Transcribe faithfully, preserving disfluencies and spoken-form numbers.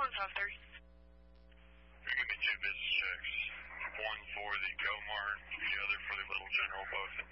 one five three. You're giving me two business checks. One for the Comart, the other for the Little General both.